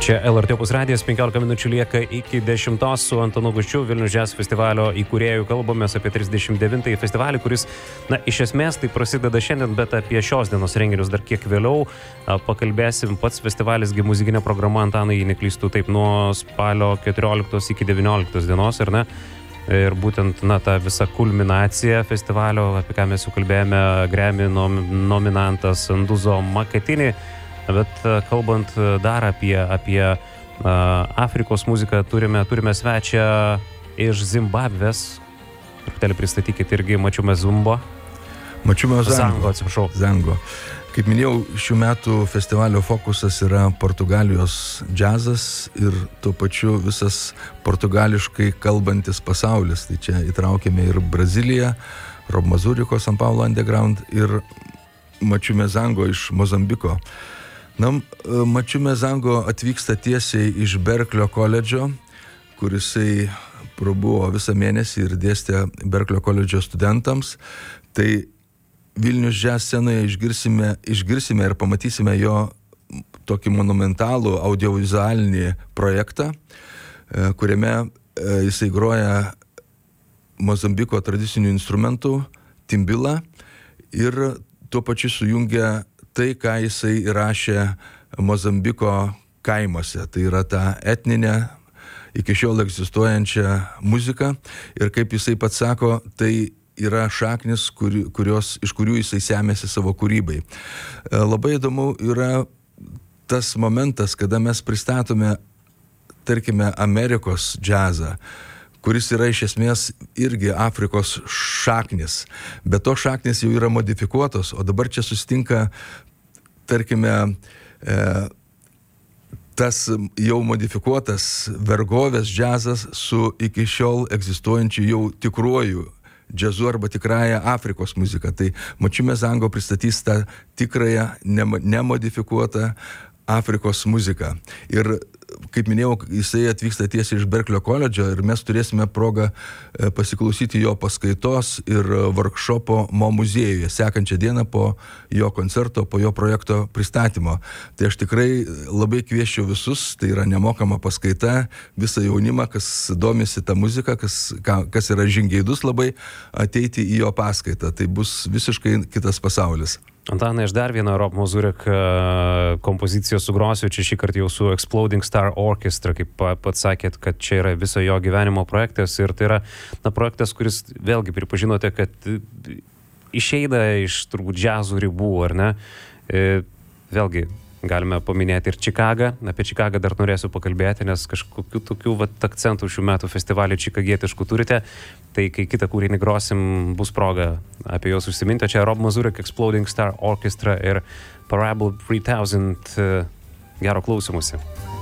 Čia LRT Opus radijas, 15 minučių lieka iki 10 su Antanu Guščiu, Vilnius Jazz festivalio įkūrėjų kalbamės apie 39-ąjį festivalį, kuris, iš esmės tai prasideda šiandien, bet apie šios dienos renginius dar kiek vėliau pakalbėsim. Pats festivalis, muzikinė programa, Antanai, neklystu, taip nuo spalio 14 iki 19 dienos, ar ne? Ir būtent, ta visa kulminacija festivalio, apie ką mes jau kalbėjome, Grammy nominantas Nduzo Maketini. Bet kalbant dar apie Afrikos muziką, turime svečią iš Zimbabvės. Truputėlį pristatykit irgi Mačiume Zumbo. Mačiume Zango, atsiprašau. Zango. Kaip minėjau, šių metų festivalio fokusas yra Portugalijos džiazas ir tuo pačiu visas portugališkai kalbantis pasaulis. Tai čia įtraukėme ir Braziliją, Rob Mazuriko, São Paulo Underground ir Mačiume Zango iš Mozambiko. Mačiume Zango atvyksta tiesiai iš Berklio koledžo, kurisai prabuvo visą mėnesį ir dėstė Berklio koledžo studentams. Tai Vilnius Jazz scenoje išgirsime ir pamatysime jo tokį monumentalų audiovizualinį projektą, kuriame jisai groja Mozambiko tradicinių instrumentų timbilą ir tuo pačiu sujungia tai, ką jisai įrašė Mozambiko kaimuose. Tai yra ta etninė, iki šiol egzistuojančią muziką. Ir kaip jisai pats sako, tai yra šaknis, iš kurių jisai semėsi savo kūrybai. Labai įdomu yra tas momentas, kada mes pristatome, tarkime, Amerikos džiazą, kuris yra iš esmės irgi Afrikos šaknis. Bet to šaknis jau yra modifikuotos, o dabar čia susitinka, tarkime, tas jau modifikuotas vergovės džiazas su iki šiol egzistuojančiu jau tikruoju džiazu arba tikrąją Afrikos muziką. Tai Mačiume Zango pristatys tą tikrąją, nemodifikuotą Afrikos muziką. Ir kaip minėjau, jisai atvyksta tiesiai iš Berklio koledžo ir mes turėsime progą pasiklausyti jo paskaitos ir workshopo Mo muziejuje sekančią dieną po jo koncerto, po jo projekto pristatymo. Tai aš tikrai labai kviesčiau visus, tai yra nemokama paskaita, visą jaunimą, kas domisi tą muziką, kas yra žingeidus labai, ateiti į jo paskaitą. Tai bus visiškai kitas pasaulis. Antanai, aš dar vieną Rob Mazurek kompoziciją sugrosiu, čia šį kartą jau su Exploding Star Orchestra, kaip pats sakėt, kad čia yra viso jo gyvenimo projektas ir tai yra projektas, kuris vėlgi pripažinote, kad išeina iš turbūt džiazų ribų, ar ne? Vėlgi galime paminėti ir Čikagą, apie Čikagą dar norėsiu pakalbėti, nes kažkokių tokių akcentų šių metų festivalį čikagietiškų turite, tai kai kitą kūrinį grosim, bus proga apie juos užsiminti. Čia Rob Mazurek, Exploding Star Orchestra ir Parable 3000, gero klausymusi.